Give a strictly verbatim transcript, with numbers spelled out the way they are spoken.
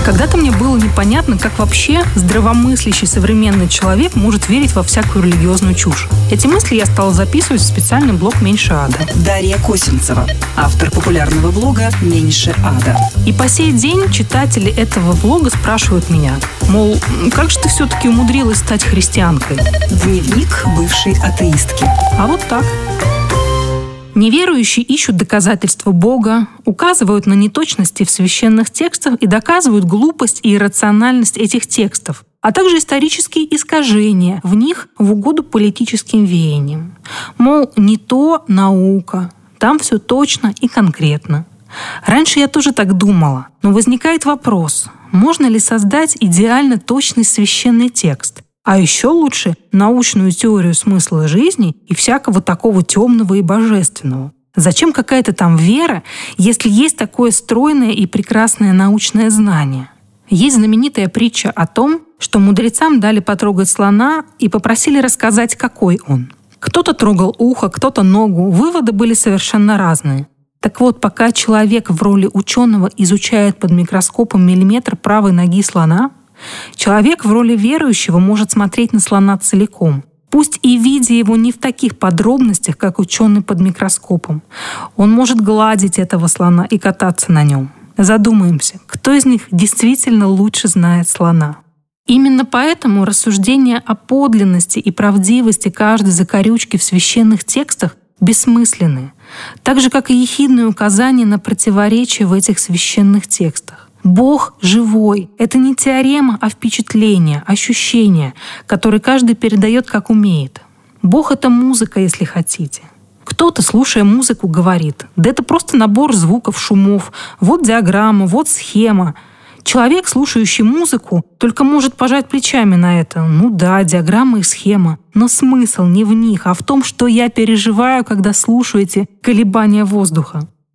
Когда-то мне было непонятно, как вообще здравомыслящий современный человек может верить во всякую религиозную чушь. Эти мысли я стала записывать в специальный блог «Меньше ада». Дарья Косинцева, автор популярного блога «Меньше ада». И по сей день читатели этого блога спрашивают меня, мол, как же ты все-таки умудрилась стать христианкой? Дневник бывшей атеистки. А вот так. Неверующие ищут доказательства Бога, указывают на неточности в священных текстах и доказывают глупость и иррациональность этих текстов, а также исторические искажения в них в угоду политическим веяниям. Мол, не то наука, там все точно и конкретно. Раньше я тоже так думала, но возникает вопрос, можно ли создать идеально точный священный текст? А еще лучше научную теорию смысла жизни и всякого такого темного и божественного. Зачем какая-то там вера, если есть такое стройное и прекрасное научное знание? Есть знаменитая притча о том, что мудрецам дали потрогать слона и попросили рассказать, какой он. Кто-то трогал ухо, кто-то ногу. Выводы были совершенно разные. Так вот, пока человек в роли ученого изучает под микроскопом миллиметр правой ноги слона, человек в роли верующего может смотреть на слона целиком, пусть и видя его не в таких подробностях, как ученый под микроскопом. Он может гладить этого слона и кататься на нем. Задумаемся, кто из них действительно лучше знает слона? Именно поэтому рассуждения о подлинности и правдивости каждой закорючки в священных текстах бессмысленны, так же, как и ехидные указания на противоречия в этих священных текстах. Бог живой. Это не теорема, а впечатление, ощущение, которое каждый передает как умеет. Бог — это музыка, если хотите. Кто-то, слушая музыку, говорит, да это просто набор звуков, шумов, вот диаграмма, вот схема. Человек, слушающий музыку, только может пожать плечами на это. Ну да, диаграмма и схема. Но смысл не в них, а в том, что я переживаю, когда слушаю эти колебания воздуха.